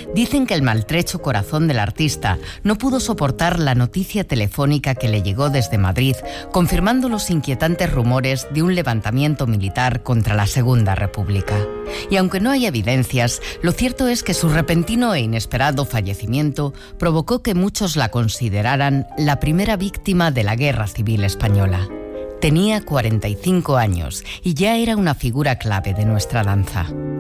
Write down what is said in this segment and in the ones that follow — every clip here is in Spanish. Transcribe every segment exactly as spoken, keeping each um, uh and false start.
Dicen que el maltrecho corazón del artista no pudo soportar la noticia telefónica que le llegó desde Madrid, confirmando los inquietantes rumores de un levantamiento militar contra la Segunda República. Y aunque no hay evidencias, lo cierto es que su repentino e inesperado fallecimiento provocó que muchos la consideraran la primera víctima de la Guerra Civil Española. Tenía cuarenta y cinco años y ya era una figura clave de nuestra danza.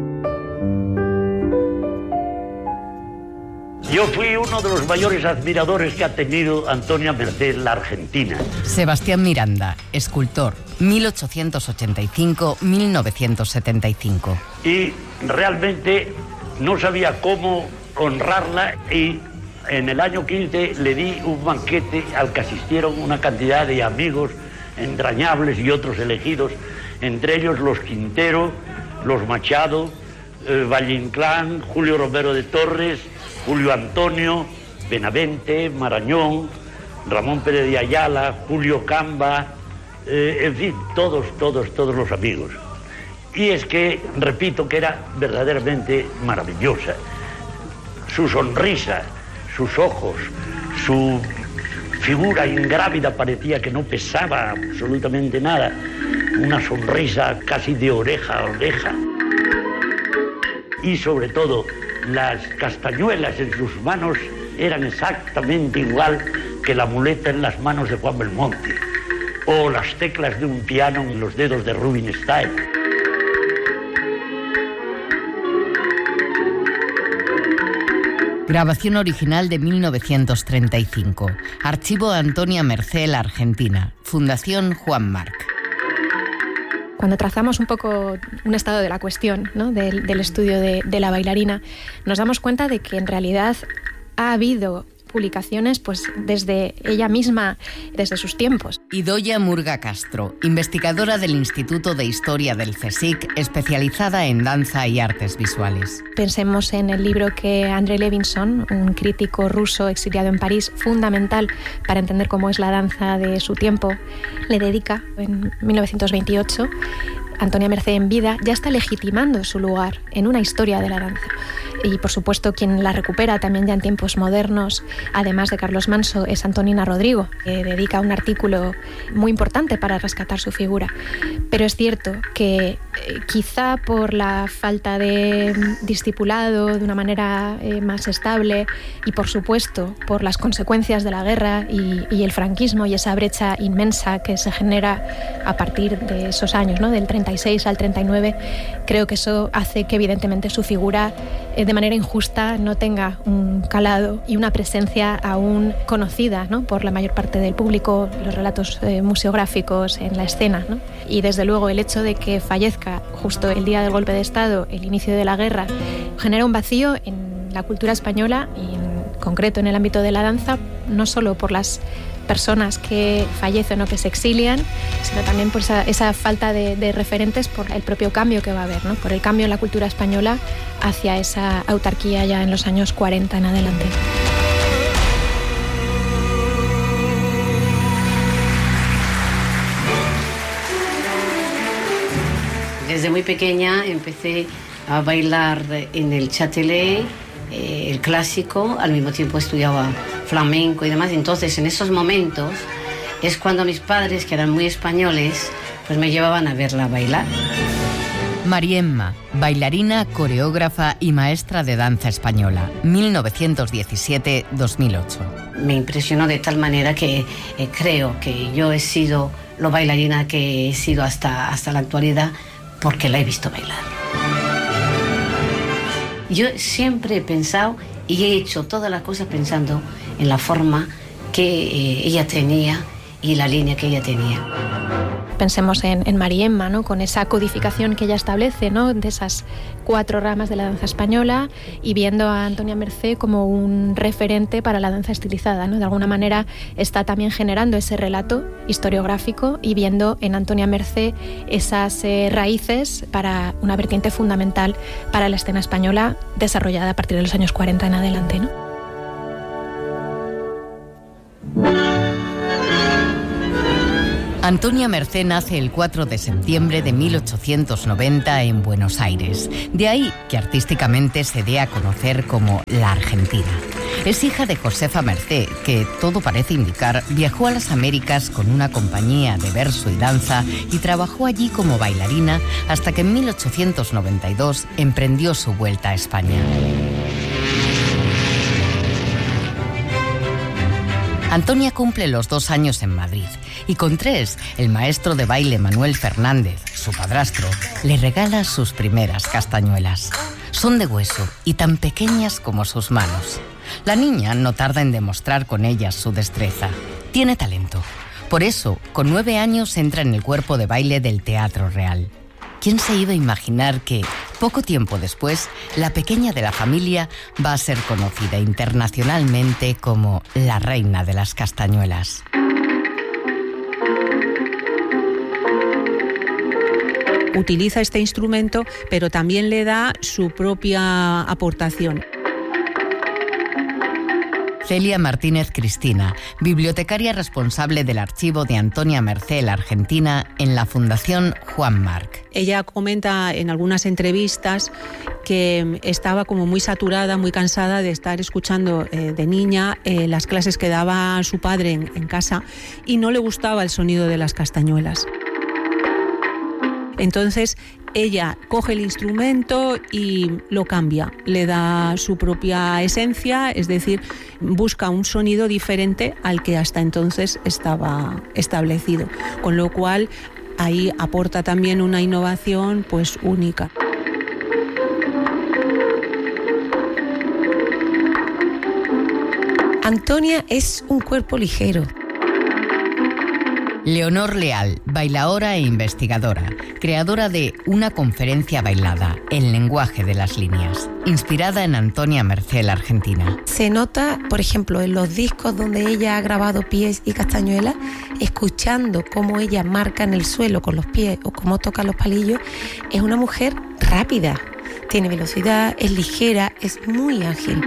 Yo fui uno de los mayores admiradores que ha tenido Antonia Mercé, la argentina. Sebastián Miranda, escultor, mil ochocientos ochenta y cinco a mil novecientos setenta y cinco. Y realmente no sabía cómo honrarla y en el año quince le di un banquete al que asistieron una cantidad de amigos entrañables y otros elegidos, entre ellos los Quintero, los Machado, eh, Valle Inclán, Julio Romero de Torres, Julio Antonio, Benavente, Marañón, Ramón Pérez de Ayala, Julio Camba, eh, en fin, todos, todos, todos los amigos. Y es que, repito, que era verdaderamente maravillosa. Su sonrisa, sus ojos, su figura ingrávida parecía que no pesaba absolutamente nada. Una sonrisa casi de oreja a oreja. Y sobre todo, las castañuelas en sus manos eran exactamente igual que la muleta en las manos de Juan Belmonte, o las teclas de un piano en los dedos de Rubinstein. Grabación original de mil novecientos treinta y cinco. Archivo Antonia Mercé, la Argentina. Fundación Juan Marc. Cuando trazamos un poco un estado de la cuestión, ¿no?, del, del estudio de, de la bailarina, nos damos cuenta de que en realidad ha habido publicaciones pues desde ella misma, desde sus tiempos. Idoia Murga Castro, investigadora del Instituto de Historia del CSIC, especializada en danza y artes visuales. Pensemos en el libro que Andrei Levinson, un crítico ruso exiliado en París, fundamental para entender cómo es la danza de su tiempo, le dedica en mil novecientos veintiocho. Antonia Mercé en vida ya está legitimando su lugar en una historia de la danza. Y por supuesto quien la recupera también ya en tiempos modernos, además de Carlos Manso, es Antonina Rodrigo, que dedica un artículo muy importante para rescatar su figura. Pero es cierto que eh, quizá por la falta de discipulado de una manera eh, más estable y por supuesto por las consecuencias de la guerra y, y el franquismo y esa brecha inmensa que se genera a partir de esos años, ¿no?, del treinta y seis al treinta y nueve, creo que eso hace que evidentemente su figura eh, de manera injusta no tenga un calado y una presencia aún conocida, ¿no?, por la mayor parte del público, los relatos eh, museográficos en la escena, ¿no? Y desde luego el hecho de que fallezca justo el día del golpe de Estado, el inicio de la guerra, genera un vacío en la cultura española y en concreto en el ámbito de la danza, no solo por las personas que fallecen o que se exilian, sino también por esa, esa falta de, de referentes, por el propio cambio que va a haber, ¿no?, por el cambio en la cultura española hacia esa autarquía ya en los años cuarenta en adelante. Desde muy pequeña empecé a bailar en el Châtelet, eh, el clásico, al mismo tiempo estudiaba flamenco y demás. Entonces, en esos momentos es cuando mis padres, que eran muy españoles, pues me llevaban a verla bailar. Mariemma, bailarina, coreógrafa y maestra de danza española, mil novecientos diecisiete a dos mil ocho. Me impresionó de tal manera que eh, creo que yo he sido lo bailarina que he sido hasta, hasta la actualidad porque la he visto bailar. Yo siempre he pensado y he hecho todas las cosas pensando en la forma que eh, ella tenía y la línea que ella tenía. Pensemos en, en Mariemma, ¿no?, con esa codificación que ella establece, ¿no?, de esas cuatro ramas de la danza española, y viendo a Antonia Mercé como un referente para la danza estilizada, ¿no? De alguna manera está también generando ese relato historiográfico y viendo en Antonia Mercé esas eh, raíces para una vertiente fundamental para la escena española desarrollada a partir de los años cuarenta en adelante, ¿no? Antonia Mercé nace el cuatro de septiembre de mil ochocientos noventa en Buenos Aires. De ahí que artísticamente se dé a conocer como la Argentina. Es hija de Josefa Mercé, que, todo parece indicar, viajó a las Américas con una compañía de verso y danza y trabajó allí como bailarina hasta que en mil ochocientos noventa y dos emprendió su vuelta a España. Antonia cumple los dos años en Madrid y con tres, el maestro de baile Manuel Fernández, su padrastro, le regala sus primeras castañuelas. Son de hueso y tan pequeñas como sus manos. La niña no tarda en demostrar con ellas su destreza. Tiene talento. Por eso, con nueve años entra en el cuerpo de baile del Teatro Real. ¿Quién se iba a imaginar que, poco tiempo después, la pequeña de la familia va a ser conocida internacionalmente como la reina de las castañuelas? Utiliza este instrumento, pero también le da su propia aportación. Celia Martínez Cristina, bibliotecaria responsable del archivo de Antonia Mercé, la Argentina, en la Fundación Juan Marc. Ella comenta en algunas entrevistas que estaba como muy saturada, muy cansada de estar escuchando eh, de niña eh, las clases que daba su padre en, en casa y no le gustaba el sonido de las castañuelas. Entonces ella coge el instrumento y lo cambia, le da su propia esencia, es decir, busca un sonido diferente al que hasta entonces estaba establecido, con lo cual ahí aporta también una innovación pues única. Antonia es un cuerpo ligero. Leonor Leal, bailaora e investigadora, creadora de Una conferencia bailada, el lenguaje de las líneas, inspirada en Antonia Mercé, la Argentina. Se nota, por ejemplo, en los discos donde ella ha grabado pies y castañuelas, escuchando cómo ella marca en el suelo con los pies o cómo toca los palillos, es una mujer rápida, tiene velocidad, es ligera, es muy ágil.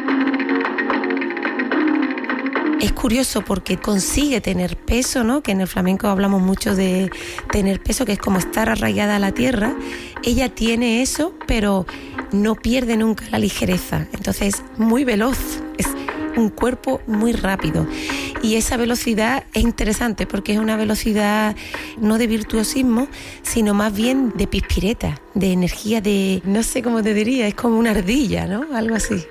Es curioso porque consigue tener peso, ¿no? Que en el flamenco hablamos mucho de tener peso, que es como estar arraigada a la tierra. Ella tiene eso, pero no pierde nunca la ligereza. Entonces, muy veloz, es un cuerpo muy rápido. Y esa velocidad es interesante porque es una velocidad no de virtuosismo, sino más bien de pispireta, de energía, de, no sé cómo te diría, es como una ardilla, ¿no? Algo así.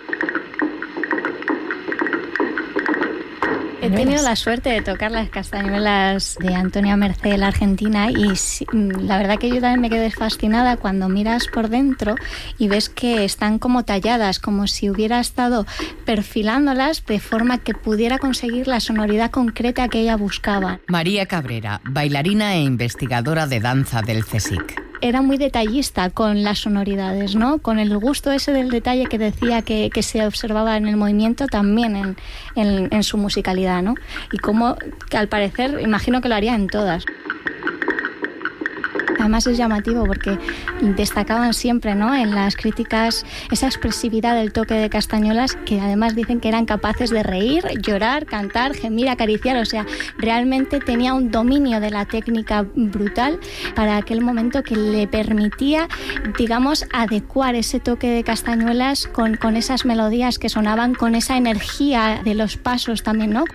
He tenido la suerte de tocar las castañuelas de Antonia Mercé, la Argentina, y la verdad que yo también me quedé fascinada cuando miras por dentro y ves que están como talladas, como si hubiera estado perfilándolas de forma que pudiera conseguir la sonoridad concreta que ella buscaba. María Cabrera, bailarina e investigadora de danza del CSIC. Era muy detallista con las sonoridades, ¿no? Con el gusto ese del detalle que decía que, que se observaba en el movimiento, también en, en, en su musicalidad, ¿no? Y como que al parecer, imagino que lo haría en todas. Además es llamativo porque destacaban siempre, ¿no?, en las críticas esa expresividad del toque de castañuelas, que además dicen que eran capaces de reír, llorar, cantar, gemir, acariciar. O sea, realmente tenía un dominio de la técnica brutal para aquel momento que le permitía, digamos, adecuar ese toque de castañuelas con, con esas melodías que sonaban, con esa energía de los pasos también, ¿no?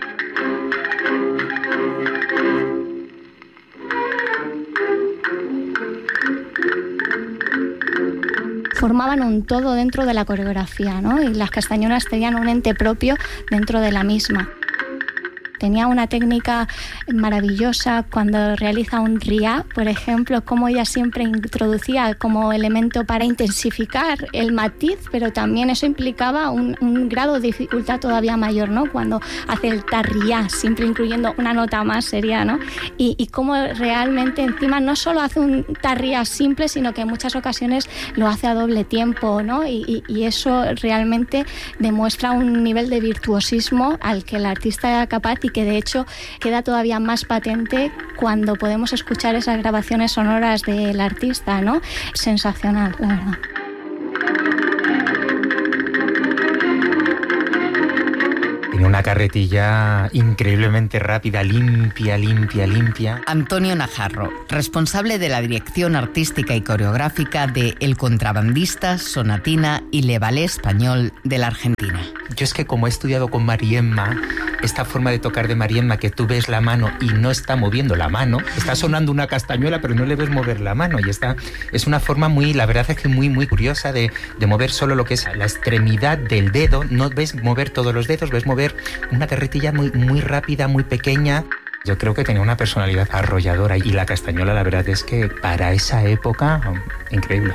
Formaban un todo dentro de la coreografía, ¿no? Y las castañuelas tenían un ente propio dentro de la misma. Tenía una técnica maravillosa cuando realiza un riá, por ejemplo, como ella siempre introducía como elemento para intensificar el matiz, pero también eso implicaba un, un grado de dificultad todavía mayor, ¿no? Cuando hace el tarriá, siempre incluyendo una nota más seria, ¿no? Y, y cómo realmente encima no solo hace un tarriá simple, sino que en muchas ocasiones lo hace a doble tiempo, ¿no? Y, y, y eso realmente demuestra un nivel de virtuosismo al que el artista era capaz, y que de hecho queda todavía más patente cuando podemos escuchar esas grabaciones sonoras del artista, ¿no? Sensacional, la verdad. Tiene una carretilla increíblemente rápida, limpia, limpia, limpia. Antonio Najarro, responsable de la dirección artística y coreográfica de El Contrabandista, Sonatina y Le Ballet Español de la Argentina. Yo es que como he estudiado con Mariemma, esta forma de tocar de Mariemma, que tú ves la mano y no está moviendo la mano, está sonando una castañuela pero no le ves mover la mano, y está, es una forma muy, la verdad es que muy muy curiosa de, de mover solo lo que es la extremidad del dedo. No ves mover todos los dedos, ves mover una carretilla muy, muy rápida, muy pequeña. Yo creo que tenía una personalidad arrolladora, y la castañuela la verdad es que para esa época, increíble.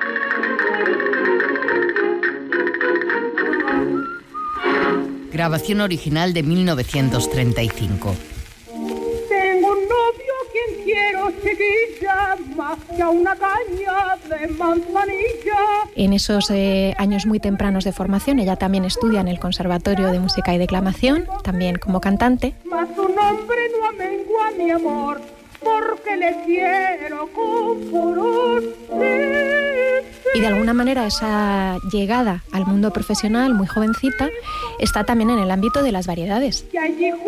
Grabación original de mil novecientos treinta y cinco. Tengo un novio quien quiero chiquilla, más que a una caña de manzanilla. En esos eh, años muy tempranos de formación, ella también estudia en el Conservatorio de Música y Declamación, también como cantante. Mas tu nombre no amengua mi amor, porque le quiero con furor. Y de alguna manera esa llegada al mundo profesional muy jovencita está también en el ámbito de las variedades.